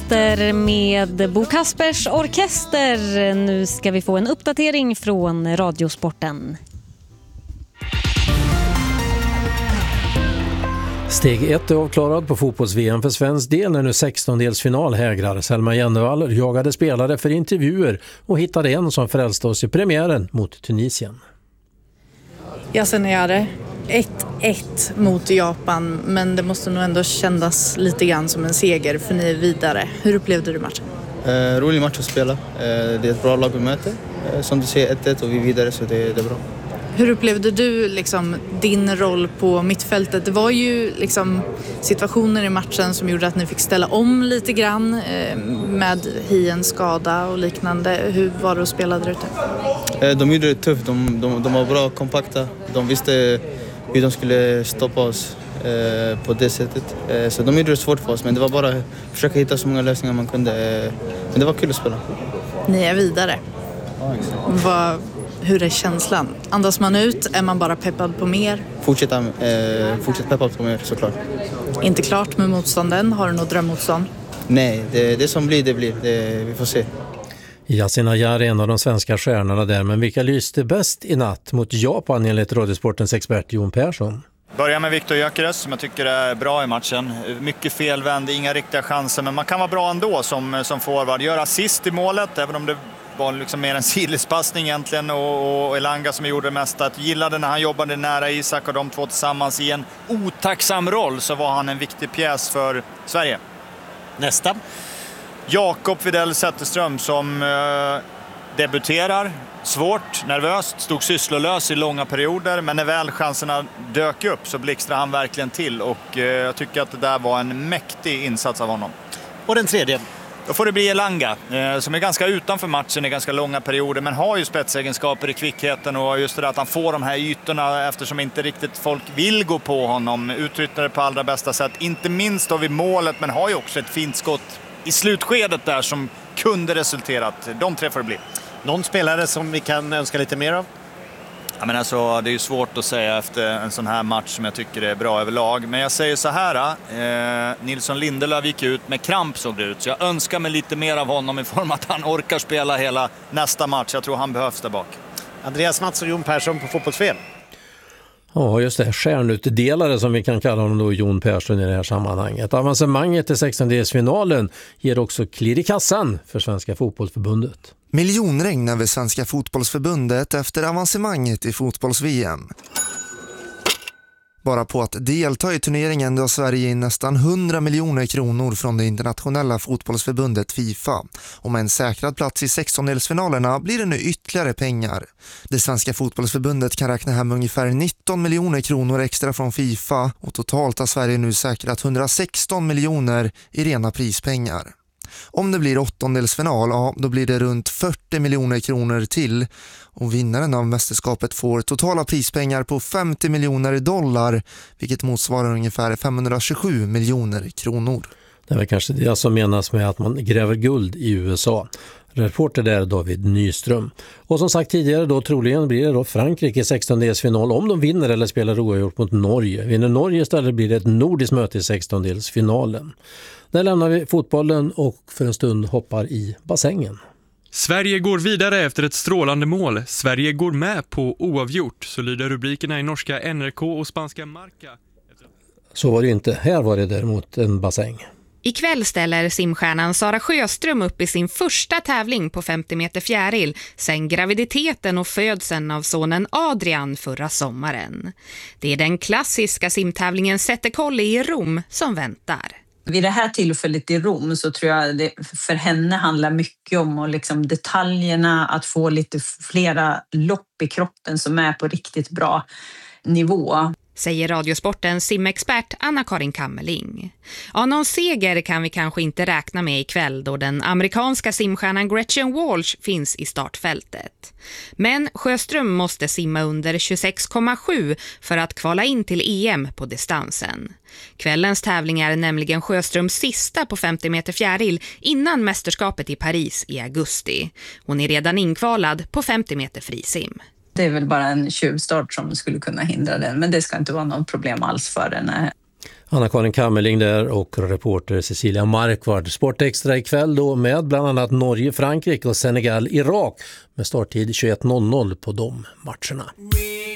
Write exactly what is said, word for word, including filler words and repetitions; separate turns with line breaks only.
nyheter med Bo Kaspers orkester. Nu ska vi få en uppdatering från Radiosporten.
Steg ett är avklarad på fotbolls-V M för svensk del när nu sextondelsfinal hägrar. Selma Jennevall jagade spelare för intervjuer och hittade en som frälste oss i premiären mot Tunisien.
Yasin Ayari, ett ett mot Japan, men det måste nog ändå kännas lite grann som en seger för ni är vidare. Hur upplevde du matchen?
Eh, rolig match att spela. Eh, det är ett bra lag vi möter. Eh, som du ser ett ett och vi är vidare, så det, det är bra.
Hur upplevde du liksom din roll på mittfältet? Det var ju liksom situationer i matchen som gjorde att ni fick ställa om lite grann eh, med Hiens skada och liknande. Hur var det att spela där ute?
Eh, de gjorde det tufft. De, de, de var bra, kompakta. De visste hur de skulle stoppa oss eh, på det sättet. Eh, så de gjorde det svårt för oss, men det var bara att försöka hitta så många lösningar man kunde. Eh, men det var kul att spela.
Ni är vidare.
Ja, exakt.
Vad... Hur är känslan? Andas man ut? Är man bara peppad på mer?
Fortsätta, eh, fortsätt peppad på mer, såklart.
Inte klart med motstånden. Har du något drömmotstånd?
Nej, det, det som blir, det blir. Det, vi får se.
Yasin Ayari är en av de svenska stjärnorna där, men vilka lyste bäst i natt mot Japan enligt Radiosportens expert Jon Persson?
Börja med Viktor Gyökeres som jag tycker är bra i matchen. Mycket felvänd, inga riktiga chanser, men man kan vara bra ändå som, som forward. Gör assist i målet, även om det var liksom mer en sidledspassning egentligen, och, och Elanga som gjorde det mesta. Jag gillade när han jobbade nära Isak och de två tillsammans i en otacksam roll, så var han en viktig pjäs för Sverige.
Nästa.
Jakob Widell Zetterström som eh, debuterar. Svårt, nervöst, stod sysslolös i långa perioder, men när väl chanserna dök upp så blixtrade han verkligen till, och eh, jag tycker att det där var en mäktig insats av honom.
Och den tredje?
Då får det bli Elanga, eh, som är ganska utanför matchen i ganska långa perioder, men har ju spetsegenskaper i kvickheten, och just det där att han får de här ytorna eftersom inte riktigt folk vill gå på honom. Utnyttjar det på allra bästa sätt, inte minst då vid målet, men har ju också ett fint skott i slutskedet där som kunde resulterat. De tre får det bli.
Någon spelare som vi kan önska lite mer av?
Ja, men alltså, det är ju svårt att säga efter en sån här match som jag tycker är bra överlag. Men jag säger så här, eh, Nilsson Lindelöf gick ut med kramp, såg det ut. Så jag önskar mig lite mer av honom i form att han orkar spela hela nästa match. Jag tror han behövs där bak.
Andreas Mats och Jon Persson på fotbolls-V M.
Ja, just det. Stjärnutdelare som vi kan kalla honom då, Jon Persson i det här sammanhanget. Avancemanget till sextondelsfinalen ger också klirr i kassan för Svenska fotbollsförbundet.
Miljonregn över Svenska fotbollsförbundet efter avancemanget i fotbolls-V M. Bara på att delta i turneringen drar Sverige in nästan hundra miljoner kronor från det internationella fotbollsförbundet FIFA. Och med en säkrad plats i sextondelsfinalerna blir det nu ytterligare pengar. Det Svenska fotbollsförbundet kan räkna hem ungefär nitton miljoner kronor extra från FIFA, och totalt har Sverige nu säkrat hundrasexton miljoner i rena prispengar. Om det blir åttondelsfinal, ja, då blir det runt fyrtio miljoner kronor till, och vinnaren av mästerskapet får totala prispengar på femtio miljoner dollar, vilket motsvarar ungefär femhundratjugosju miljoner kronor.
Det är väl kanske det som menas med att man gräver guld i U S A. Reporter där David Nyström. Och som sagt tidigare då, troligen blir det då Frankrike i sextondelsfinal om de vinner eller spelar oavgjort mot Norge. Vinner Norge istället blir det ett nordiskt möte i sextondelsfinalen. Där lämnar vi fotbollen och för en stund hoppar i bassängen.
Sverige går vidare efter ett strålande mål. Sverige går med på oavgjort, så lyder rubrikerna i norska N R K och spanska Marca.
Så var det inte. Här var det däremot en bassäng.
Ikväll ställer simstjärnan Sara Sjöström upp i sin första tävling på femtio meter fjäril sen graviditeten och födseln av sonen Adrian förra sommaren. Det är den klassiska simtävlingen Zetterkolli i Rom som väntar.
Vid det här tillfället i Rom så tror jag det för henne handlar mycket om och liksom detaljerna, att få lite flera lopp i kroppen som är på riktigt bra nivå.
Säger Radiosportens simexpert Anna-Karin Kammerling. Ja, någon seger kan vi kanske inte räkna med ikväll då den amerikanska simstjärnan Gretchen Walsh finns i startfältet. Men Sjöström måste simma under tjugosex komma sju för att kvala in till E M på distansen. Kvällens tävling är nämligen Sjöströms sista på femtio meter fjäril innan mästerskapet i Paris i augusti. Hon är redan inkvalad på femtio meter frisim.
Det är väl bara en tjuvstart som skulle kunna hindra den, men det ska inte vara något problem alls för den.
Anna-Karin Kammerling där och reporter Cecilia Markvard. Sportextra ikväll då med bland annat Norge, Frankrike och Senegal, Irak med starttid tjugoett noll noll på de matcherna.